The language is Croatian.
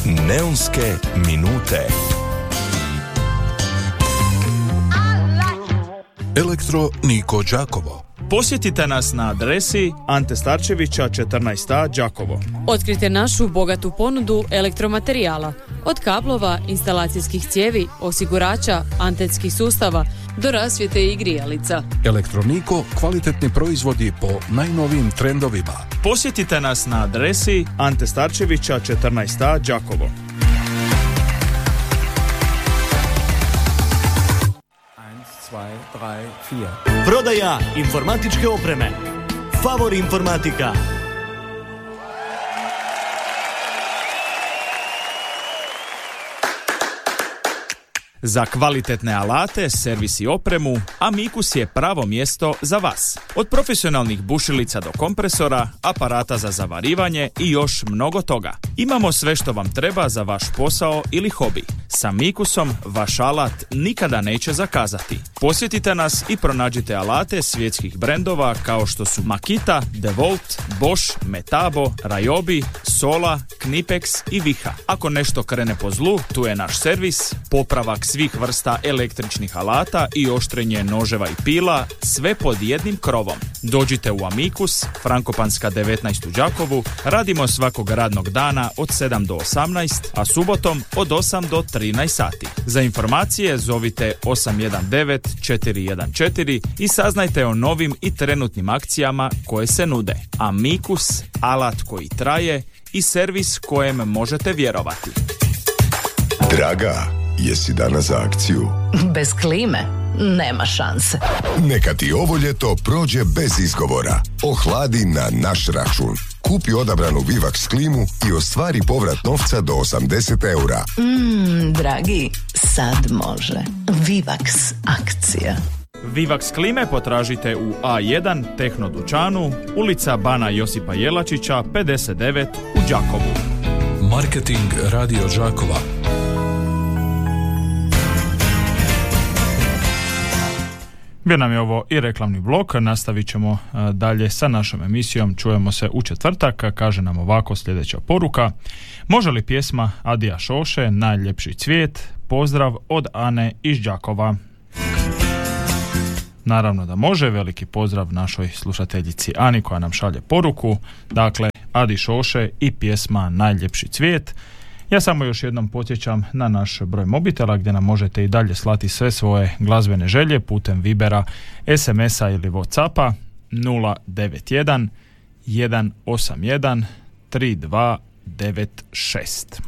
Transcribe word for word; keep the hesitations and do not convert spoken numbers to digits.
Neonske minute. Elektro Niko Đakovo. Posjetite nas na adresi Ante Starčevića četrnaest a Đakovo. Otkrite našu bogatu ponudu elektromaterijala, od kablova, instalacijskih cijevi, osigurača, antenskih sustava do rasvjete i grijalica. Elektroniko, kvalitetni proizvodi po najnovijim trendovima. Posjetite nas na adresi Ante Starčevića četrnaest a Đakovo. Prodaja informatičke opreme. Favor informatika. Za kvalitetne alate, servis i opremu, Amicus je pravo mjesto za vas. Od profesionalnih bušilica do kompresora, aparata za zavarivanje i još mnogo toga. Imamo sve što vam treba za vaš posao ili hobi. S Amicusom vaš alat nikada neće zakazati. Posjetite nas i pronađite alate svjetskih brendova kao što su Makita, DeWalt, Bosch, Metabo, Ryobi, Sola, Knipex i Viha. Ako nešto krene po zlu, tu je naš servis, popravak svih vrsta električnih alata i oštrenje noževa i pila, sve pod jednim krovom. Dođite u Amicus, Frankopanska devetnaest u Đakovu, radimo svakog radnog dana od sedam do osamnaest, a subotom od osam do trinaest sati. Za informacije zovite osam jedan devet četiri jedan četiri i saznajte o novim i trenutnim akcijama koje se nude. Amicus, alat koji traje i servis kojem možete vjerovati. Draga, jesi danas za akciju? Bez klime nema šanse. Neka ti ovo ljeto prođe bez izgovora. Ohladi na naš račun. Kupi odabranu Vivax klimu i ostvari povrat novca do osamdeset eura. Mmm, dragi, sad može. Vivax akcija. Vivax klime potražite u A jedan Tehno dućanu, ulica Bana Josipa Jelačića pedeset devet u Đakovu. Marketing Radio Đakova. Bio nam je ovo i reklamni blok, nastavit ćemo dalje sa našom emisijom. Čujemo se u četvrtak, kaže nam ovako sljedeća poruka. Može li pjesma Adija Šoše, Najljepši cvijet? Pozdrav od Ane iz Đakova. Naravno da može, veliki pozdrav našoj slušateljici Ani koja nam šalje poruku. Dakle, Adi Šoše i pjesma Najljepši cvijet. Ja samo još jednom podsjećam na naš broj mobitela gdje nam možete i dalje slati sve svoje glazbene želje putem Vibera, es em es a ili Whatsappa nula devet jedan jedan osam jedan tri dva devet šest.